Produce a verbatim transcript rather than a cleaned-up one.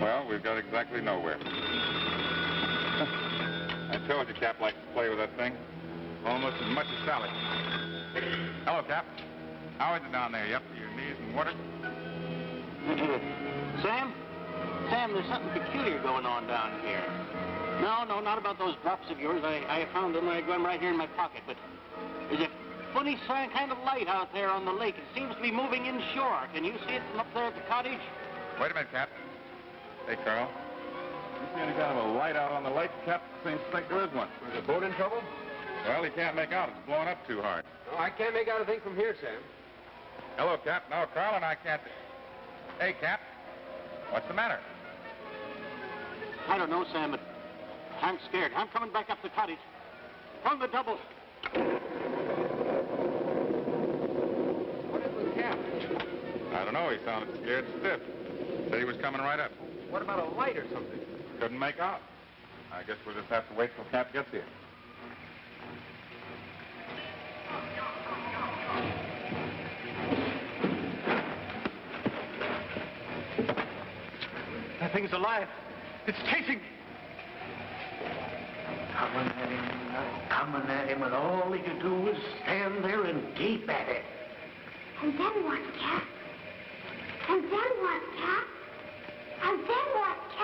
Well, we've got exactly nowhere. I told you Cap likes to play with that thing. Almost as much as Sally. Hello, Cap. How is it down there? You up to your knees in water? Sam? Sam, there's something peculiar going on down here. No, no, not about those drops of yours. I, I found them. I got them right here in my pocket. But there's a funny kind of light out there on the lake. It seems to be moving inshore. Can you see it from up there at the cottage? Wait a minute, Cap. Hey, Carl. You see any kind of a light out on the lake, Cap? Seems to think there is one. Is the boat in trouble? Well, he can't make out. It's blowing up too hard. No, I can't make out a thing from here, Sam. Hello, Cap. No, Carl and I can't... Hey, Cap. What's the matter? I don't know, Sam, but I'm scared. I'm coming back up the cottage. From the double. What is with Cap? I don't know. He sounded scared stiff. Said he was coming right up. What about a light or something? Couldn't make out. I guess we'll just have to wait till Cap gets here. That thing's alive. It's chasing me. Coming at him, coming at him, and all he could do was stand there and gape at it. And then what, Cap? And then what, Cap? And then what, Cap?